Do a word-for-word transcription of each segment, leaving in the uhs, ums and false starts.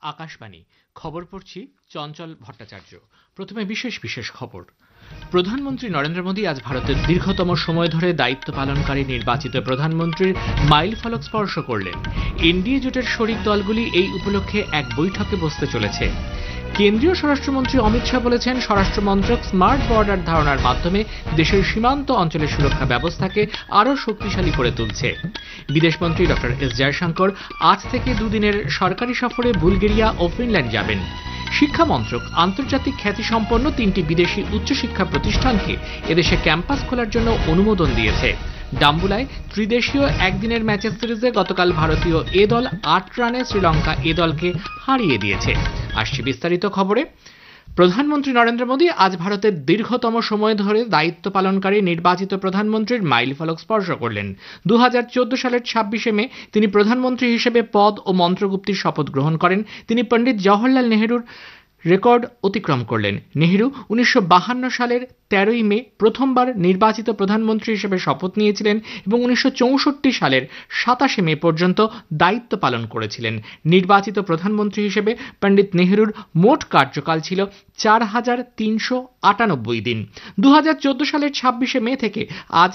আকাশবাণী খবর পড়ছি চঞ্চল ভট্টাচার্য। প্রথমে বিশেষ বিশেষ খবর। প্রধানমন্ত্রী নরেন্দ্র মোদী আজ ভারতের দীর্ঘতম সময় ধরে দায়িত্ব পালনকারী নির্বাচিত প্রধানমন্ত্রীর মাইল ফলক স্পর্শ করলেন। এনডিএ জোটের শরিক দলগুলি এই উপলক্ষে এক বৈঠকে বসতে চলেছে। কেন্দ্রীয় স্বরাষ্ট্রমন্ত্রী অমিত শাহ বলেছেন, স্বরাষ্ট্র মন্ত্রক স্মার্ট বর্ডার ধারণার মাধ্যমে দেশের সীমান্ত অঞ্চলের সুরক্ষা ব্যবস্থাকে আরও শক্তিশালী করে তুলছে। বিদেশমন্ত্রী ডক্টর এস জয়শঙ্কর আজ থেকে দুদিনের সরকারি সফরে বুলগেরিয়া ও ফিনল্যান্ড যাবেন। শিক্ষা মন্ত্রক আন্তর্জাতিক খ্যাতিসম্পন্ন তিনটি বিদেশি উচ্চশিক্ষা প্রতিষ্ঠানকে এদেশে ক্যাম্পাস খোলার জন্য অনুমোদন দিয়েছে। ডাম্বুলায় ত্রিদেশীয় একদিনের ম্যাচের সিরিজে গতকাল ভারতীয় এ দল আট রানে শ্রীলঙ্কা এ দলকে হারিয়ে দিয়েছে। আসছে বিস্তারিত খবরে। প্রধানমন্ত্রী নরেন্দ্র মোদী আজ ভারতের দীর্ঘতম সময় ধরে দায়িত্ব পালনকারী নির্বাচিত প্রধানমন্ত্রীর মাইল ফলক স্পর্শ করলেন। দু হাজার চোদ্দ সালের ছাব্বিশে মে তিনি প্রধানমন্ত্রী হিসেবে পদ ও মন্ত্রগুপ্তির শপথ গ্রহণ করেন। তিনি পণ্ডিত জওহরলাল নেহরুর রেকর্ড অতিক্রম করলেন। নেহরু উনিশশো বাহান্ন সালের তেরোই মে প্রথমবার নির্বাচিত প্রধানমন্ত্রী হিসেবে শপথ নিয়েছিলেন এবং উনিশশো চৌষট্টি সালের সাতাশে মে পর্যন্ত দায়িত্ব পালন করেছিলেন। নির্বাচিত প্রধানমন্ত্রী হিসেবে পণ্ডিত নেহরুর মোট কার্যকাল ছিল চার হাজার তিনশো আটানব্বই দিন। দু হাজার চোদ্দ সালের ছাব্বিশে মে থেকে আজ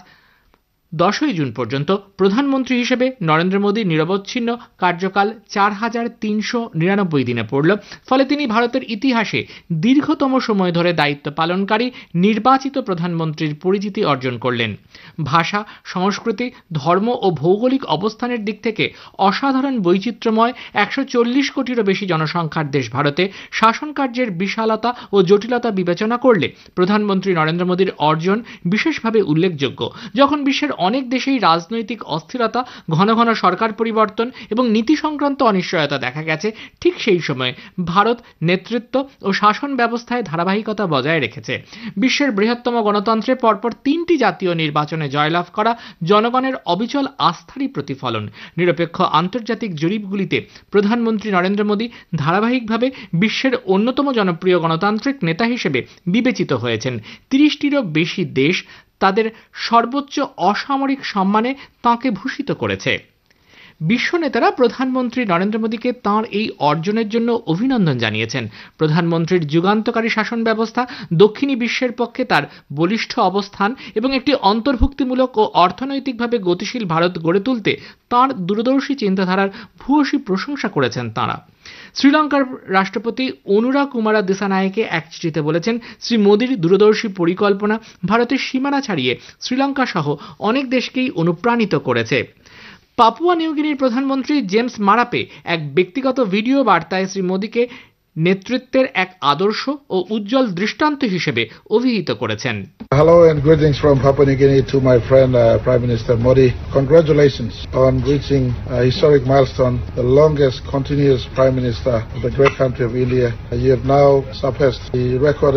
দশই জুন পর্যন্ত প্রধানমন্ত্রী হিসেবে নরেন্দ্র মোদীর নিরবচ্ছিন্ন কার্যকাল চার হাজার তিনশো নিরানব্বই দিনে পড়ল। ফলে তিনি ভারতের ইতিহাসে দীর্ঘতম সময় ধরে দায়িত্ব পালনকারী নির্বাচিত প্রধানমন্ত্রীর পরিচিতি অর্জন করলেন। ভাষা, সংস্কৃতি, ধর্ম ও ভৌগোলিক অবস্থানের দিক থেকে অসাধারণ বৈচিত্র্যময় একশো চল্লিশ কোটিরও বেশি জনসংখ্যার দেশ ভারতে শাসন কার্যের বিশালতা ও জটিলতা বিবেচনা করলে প্রধানমন্ত্রী নরেন্দ্র মোদীর অর্জন বিশেষভাবে উল্লেখযোগ্য। যখন বিশ্বের অনেক দেশেই রাজনৈতিক অস্থিরতা, ঘন ঘন সরকার পরিবর্তন এবং নীতি সংক্রান্ত অনিশ্চয়তা দেখা গেছে, ঠিক সেই সময় ভারত নেতৃত্ব ও শাসন ব্যবস্থায় ধারাবাহিকতা বজায় রেখেছে। বিশ্বের বৃহত্তম গণতন্ত্রে পরপর তিনটি জাতীয় নির্বাচনে জয়লাভ করা জনগণের অবিচল আস্থারই প্রতিফলন। নিরপেক্ষ আন্তর্জাতিক জরিপগুলিতে প্রধানমন্ত্রী নরেন্দ্র মোদী ধারাবাহিকভাবে বিশ্বের অন্যতম জনপ্রিয় গণতান্ত্রিক নেতা হিসেবে বিবেচিত হয়েছেন। তিরিশটিরও বেশি দেশ তাদের সর্বোচ্চ অসামরিক সম্মানে তাঁকে ভূষিত করেছে। বিশ্ব নেতারা প্রধানমন্ত্রী নরেন্দ্র মোদীকে তাঁর এই অর্জনের জন্য অভিনন্দন জানিয়েছেন। প্রধানমন্ত্রীর যুগান্তকারী শাসন ব্যবস্থা দক্ষিণী বিশ্বের পক্ষে তার বলিষ্ঠ অবস্থান এবং একটি অন্তর্ভুক্তিমূলক ও অর্থনৈতিকভাবে গতিশীল ভারত গড়ে তুলতে তাঁর দূরদর্শী চিন্তাধারার ভূয়সী প্রশংসা করেছেন তাঁরা। শ্রীলঙ্কার রাষ্ট্রপতি অনুরা কুমারা দিসানায়েকে এক চিঠিতে বলেছেন, শ্রী মোদীর দূরদর্শী পরিকল্পনা ভারতের সীমানা ছাড়িয়ে শ্রীলঙ্কা সহ অনেক দেশকেই অনুপ্রাণিত করেছে। পাপুয়া নিউগিনির প্রধানমন্ত্রী জেমস মারাপে এক ব্যক্তিগত ভিডিও বার্তায় শ্রী মোদীকে নেতৃত্বের এক আদর্শ ও উজ্জ্বল দৃষ্টান্ত হিসেবে অভিহিত করেছেন। Hello and greetings from Papua New Guinea to my friend uh, Prime Minister Modi. Congratulations on reaching a historic milestone, the longest continuous Prime Minister of the great country of India. You have now surpassed the record